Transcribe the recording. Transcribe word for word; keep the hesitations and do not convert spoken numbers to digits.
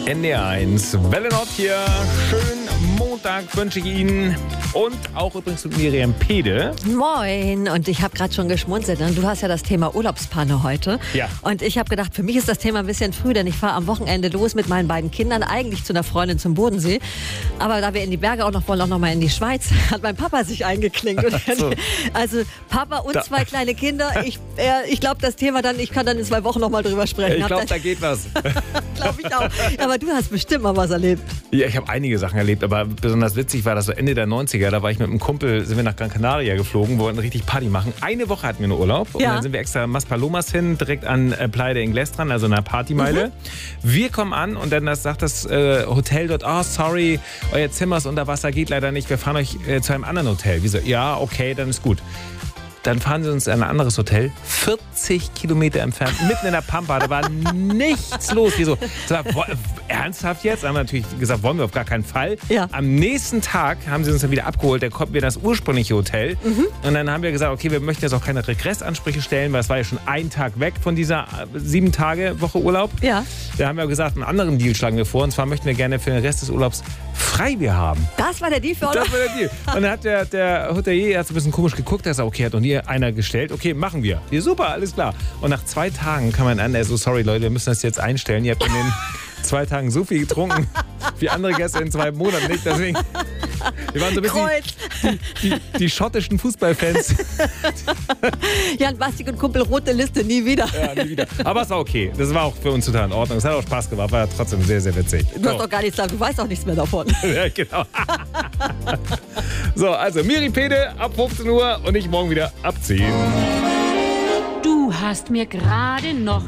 N D R eins, Welle Nord hier. Schönen Montag wünsche ich Ihnen. Und auch übrigens mit Miriam Pede. Moin. Und ich habe gerade schon geschmunzelt. Ne? Du hast ja das Thema Urlaubspanne heute. Ja. Und ich habe gedacht, für mich ist das Thema ein bisschen früh, denn ich fahre am Wochenende los mit meinen beiden Kindern, eigentlich zu einer Freundin zum Bodensee. Aber da wir in die Berge auch noch wollen, auch noch mal in die Schweiz, hat mein Papa sich eingeklinkt. Und So. Also Papa und Da. zwei kleine Kinder. Ich, äh, ich glaube, das Thema dann, ich kann dann in zwei Wochen noch mal drüber sprechen. Ich Hab glaube, dann- da geht was. Glaube ich auch. Aber du hast bestimmt mal was erlebt. Ja, ich habe einige Sachen erlebt, aber besonders witzig war das so Ende der neunziger. Da war ich mit einem Kumpel, sind wir nach Gran Canaria geflogen, wollten richtig Party machen. Eine Woche hatten wir nur Urlaub und Ja. dann sind wir extra Maspalomas hin, direkt an äh, Playa de Ingles dran, also einer Partymeile. Mhm. Wir kommen an und dann das, sagt das äh, Hotel dort, oh sorry, euer Zimmer ist unter Wasser, geht leider nicht, wir fahren euch äh, zu einem anderen Hotel. Wir so, ja, okay, dann ist gut. Dann fahren sie uns in ein anderes Hotel, vierzig Kilometer entfernt, mitten in der Pampa. Da war nichts los. Wir so, so, wo- ernsthaft jetzt? Haben wir natürlich gesagt, wollen wir auf gar keinen Fall. Ja. Am nächsten Tag haben sie uns dann wieder abgeholt. Da konnten wir in das ursprüngliche Hotel. Und dann haben wir gesagt, okay, wir möchten jetzt auch keine Regressansprüche stellen, weil es war ja schon ein Tag weg von dieser äh, sieben Tage Woche Urlaub. Ja. Da haben wir gesagt, einen anderen Deal schlagen wir vor. Und zwar möchten wir gerne für den Rest des Urlaubs Freibier haben. Das war der Deal für Das Urlaub. war der Deal. Und dann hat der, der Hotelier hat so ein bisschen komisch geguckt. Er sagt, okay, hat noch nie einer gestellt. Okay, machen wir. Wir, super, alles klar. Und nach zwei Tagen kam man an, er so, sorry Leute, wir müssen das jetzt einstellen. Ihr habt in den zwei Tagen so viel getrunken wie andere Gäste in zwei Monaten nicht. Deswegen, wir waren so ein bisschen Kreuz. die, die schottischen Fußballfans. Jan Bastik und Kumpel, rote Liste, nie wieder. Ja, nie wieder. Aber es war okay. Das war auch für uns total in Ordnung. Es hat auch Spaß gemacht. War trotzdem sehr, sehr witzig. Du hast doch gar nichts sagen, du weißt auch nichts mehr davon. Ja, genau. So, also Miri Pede ab fünfzehn Uhr und ich morgen wieder ab zehn. Du hast mir gerade noch